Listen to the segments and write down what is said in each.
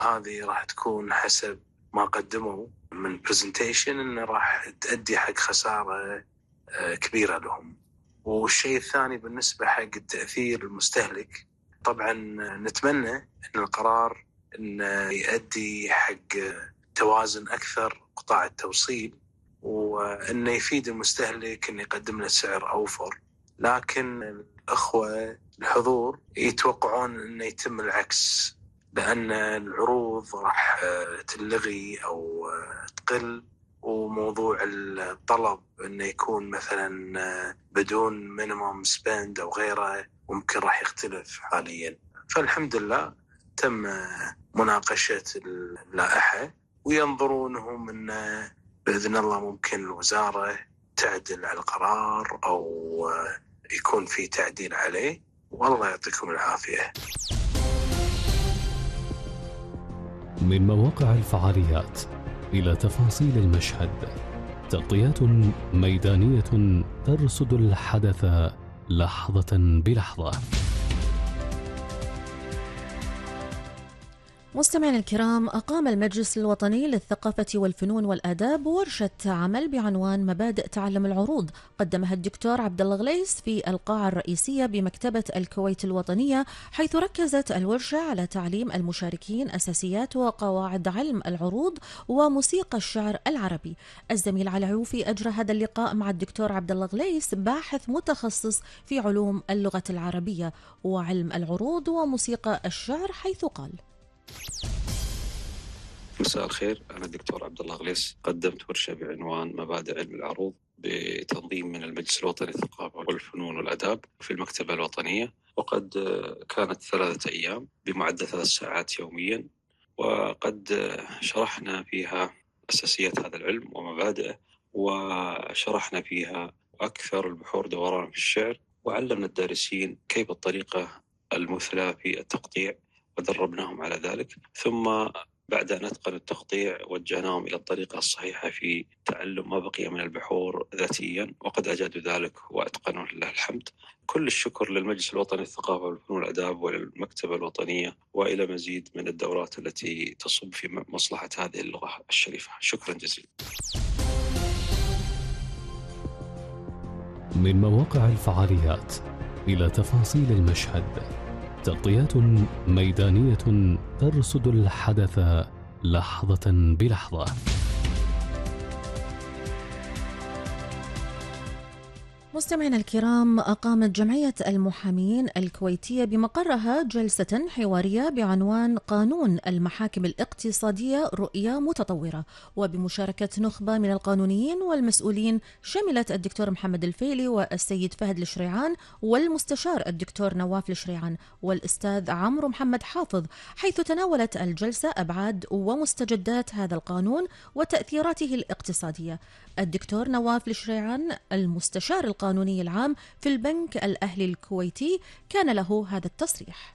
هذه راح تكون حسب ما قدموا من برزنتيشن إنه راح تؤدي حق خسارة كبيرة لهم. والشيء الثاني بالنسبة حق التأثير المستهلك، طبعا نتمنى أن القرار إنه يؤدي حق توازن أكثر قطاع التوصيل، وإنه يفيد المستهلك إنه يقدم له سعر أوفر. لكن الأخوة الحضور يتوقعون إنه يتم العكس، لأن العروض راح تلغي أو تقل، وموضوع الطلب إنه يكون مثلا بدون مينيموم سبند أو غيره ممكن راح يختلف حاليا. فالحمد لله تم مناقشة اللائحة، وينظرونهم إنه بإذن الله ممكن الوزارة تعدل على القرار أو يكون في تعديل عليه. والله يعطيكم العافية. من مواقع الفعاليات إلى تفاصيل المشهد، تغطيات ميدانية ترصد الحدث لحظة بلحظة. مستمعينا الكرام، أقام المجلس الوطني للثقافة والفنون والآداب ورشة عمل بعنوان مبادئ تعلم العروض، قدمها الدكتور عبد الله غليس في القاعة الرئيسية بمكتبة الكويت الوطنية، حيث ركزت الورشة على تعليم المشاركين أساسيات وقواعد علم العروض وموسيقى الشعر العربي. الزميل علي عوفي أجرى هذا اللقاء مع الدكتور عبد الله غليس، باحث متخصص في علوم اللغة العربية وعلم العروض وموسيقى الشعر، حيث قال: مساء الخير، أنا الدكتور عبد الله غليس. قدمت ورشة بعنوان مبادئ علم العروض بتنظيم من المجلس الوطني للثقافة والفنون والآداب في المكتبة الوطنية، وقد كانت 3 أيام بمعدل 3 ساعات يوميا، وقد شرحنا فيها أساسيات هذا العلم ومبادئه، وشرحنا فيها أكثر البحور دورانا في الشعر، وعلمنا الدارسين كيف الطريقة المثلى في التقطيع ودربناهم على ذلك. ثم بعد أن أتقنوا التقطيع وجهناهم إلى الطريقة الصحيحة في تعلم ما بقي من البحور ذاتيا، وقد أجادوا ذلك وأتقنوا لله الحمد. كل الشكر للمجلس الوطني للثقافة والفنون والآداب وللمكتبة الوطنية، وإلى مزيد من الدورات التي تصب في مصلحة هذه اللغة الشريفة. شكرا جزيلا. من مواقع الفعاليات إلى تفاصيل المشهد، تغطيات ميدانية ترصد الحدث لحظة بلحظة. مستمعينا الكرام، أقامت جمعية المحامين الكويتية بمقرها جلسة حوارية بعنوان قانون المحاكم الاقتصادية رؤية متطورة، وبمشاركة نخبة من القانونيين والمسؤولين شملت الدكتور محمد الفيلي والسيد فهد الشريعان والمستشار الدكتور نواف الشريعان والأستاذ عمرو محمد حافظ، حيث تناولت الجلسة أبعاد ومستجدات هذا القانون وتأثيراته الاقتصادية. الدكتور نواف الشريعان المستشار القانوني العام في البنك الأهلي الكويتي كان له هذا التصريح: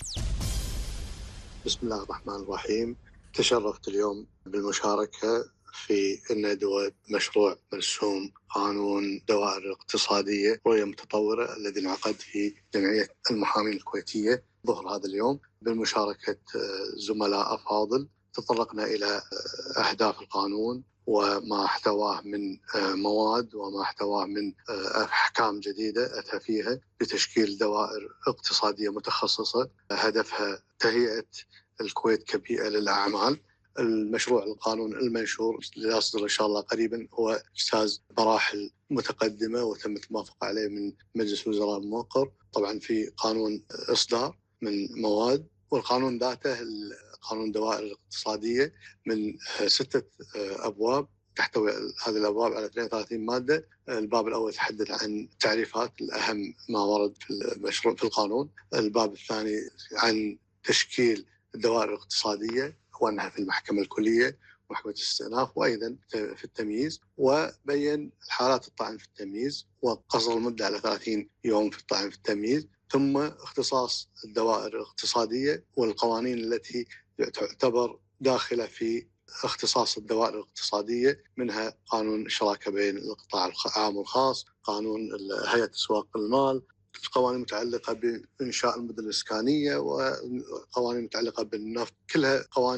بسم الله الرحمن الرحيم. تشرفت اليوم بالمشاركة في الندوة مشروع مرسوم قانون دوائر الاقتصادية رؤية متطورة الذي انعقد في جمعية المحامين الكويتية ظهر هذا اليوم بمشاركة زملاء أفاضل. تطرقنا إلى أهداف القانون وما احتواه من مواد وما احتواه من أحكام جديدة أتى فيها بتشكيل دوائر اقتصادية متخصصة هدفها تهيئة الكويت كبيئة للأعمال. المشروع القانون المنشور اللي يصدر إن شاء الله قريبا هو اجتاز مراحل متقدمة وتمت الموافقة عليه من مجلس الوزراء الموقر. طبعا في قانون إصدار من مواد، والقانون ذاته قانون الدوائر الاقتصادية من 6 أبواب، تحتوي هذه الأبواب على 32 مادة. الباب الأول يتحدث عن تعريفات الأهم ما ورد في المشروع في القانون. الباب الثاني عن تشكيل الدوائر الاقتصادية وأنها في المحكمة الكلية ومحكمة الاستئناف وأيضا في التمييز، وبين حالات الطعن في التمييز وقصر المدة على 30 يوم في الطعن في التمييز. ثم اختصاص الدوائر الاقتصادية والقوانين التي تعتبر داخلة في اختصاص الدوائر الاقتصادية، منها قانون الشراكة بين القطاع العام والخاص، قانون هيئة أسواق المال، قوانين متعلقة بإنشاء المدن الإسكانية وقوانين متعلقة بالنفط، كلها قوانين